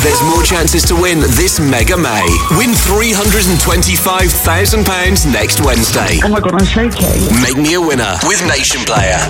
There's more chances to win this Mega May. Win £325,000 next Wednesday. Oh my God, I'm shaking. Make me a winner with Nation Player.